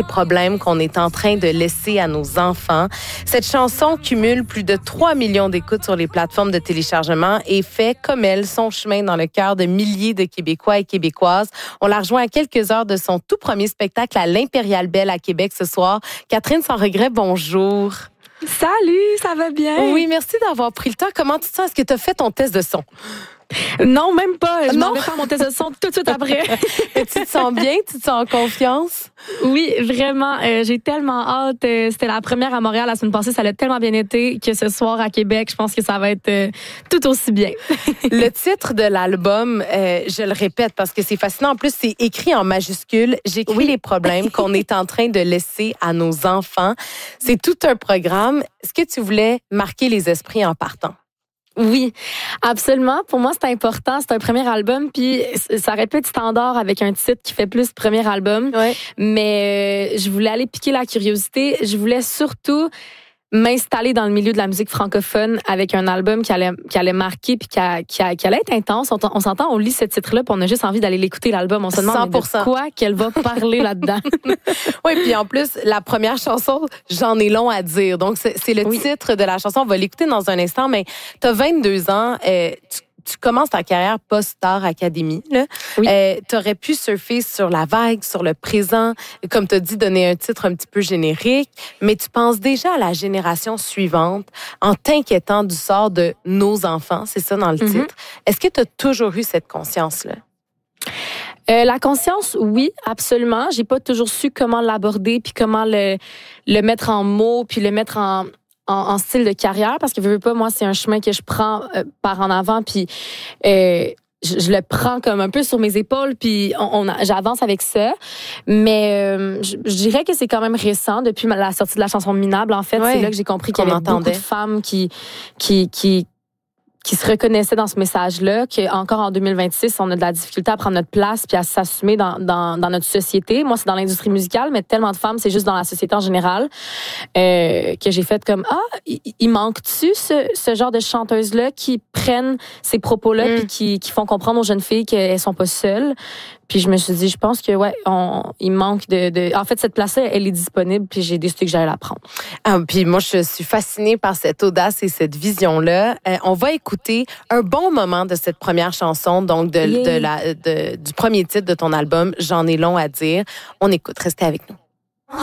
problèmes qu'on est en train de laisser à nos enfants. Cette chanson cumule plus de 3 millions d'écoutes sur les plateformes de téléchargement et fait, comme elle, son chemin dans le cœur de milliers de Québécois et Québécoises. On la rejoint à quelques heures de son tout premier spectacle à l'Impérial Belle à Québec ce soir. Catherine Sans Regret, bonjour. Salut, ça va bien? Oui, merci d'avoir pris le temps. Comment tu te sens? Est-ce que tu as fait ton test de son? Non, même pas. Je m'en vais faire mon test de son tout de suite après. Tu te sens bien? Tu te sens en confiance? Oui, vraiment. J'ai tellement hâte. C'était la première à Montréal la semaine passée. Ça a tellement bien été que ce soir à Québec, je pense que ça va être tout aussi bien. Le titre de l'album, je le répète parce que c'est fascinant. En plus, c'est écrit en majuscules. J'écris les problèmes qu'on est en train de laisser à nos enfants. C'est tout un programme. Est-ce que tu voulais marquer les esprits en partant? Oui, absolument. Pour moi, c'est important. C'est un premier album, puis ça aurait pu être standard avec un titre qui fait plus premier album. Ouais. Mais je voulais aller piquer la curiosité. Je voulais surtout m'installer dans le milieu de la musique francophone avec un album qui allait marquer puis qui allait être intense. On s'entend, on lit ce titre-là puis on a juste envie d'aller l'écouter, l'album. On se demande de quoi qu'elle va parler là-dedans. Oui, puis en plus, la première chanson, j'en ai long à dire. Donc, c'est le titre de la chanson. On va l'écouter dans un instant, mais tu as 22 ans. Tu commences ta carrière post-Star Academy. Oui. Tu aurais pu surfer sur la vague, sur le présent, comme tu as dit, donner un titre un petit peu générique, mais tu penses déjà à la génération suivante en t'inquiétant du sort de nos enfants, c'est ça dans le titre. Est-ce que tu as toujours eu cette conscience-là? La conscience, oui, absolument. J'ai pas toujours su comment l'aborder puis comment le mettre en mots puis le mettre en style de carrière, parce que veux pas, moi, c'est un chemin que je prends par en avant, puis je le prends comme un peu sur mes épaules, puis j'avance avec ça. Mais je dirais que c'est quand même récent, depuis la sortie de la chanson Minable, en fait. Ouais, c'est là que j'ai compris qu'il y avait beaucoup de femmes qui se reconnaissaient dans ce message-là, qu'encore en 2026, on a de la difficulté à prendre notre place puis à s'assumer dans notre société. Moi, c'est dans l'industrie musicale, mais tellement de femmes, c'est juste dans la société en général, que j'ai fait comme, il manque-tu ce genre de chanteuses-là qui prennent ces propos-là puis qui font comprendre aux jeunes filles qu'elles sont pas seules. Puis je me suis dit, je pense que il manque de. En fait, cette place-là, elle est disponible, puis j'ai décidé que j'allais la prendre. Puis moi, je suis fascinée par cette audace et cette vision-là. On va écouter un bon moment de cette première chanson, donc du premier titre de ton album, J'en ai long à dire. On écoute, restez avec nous.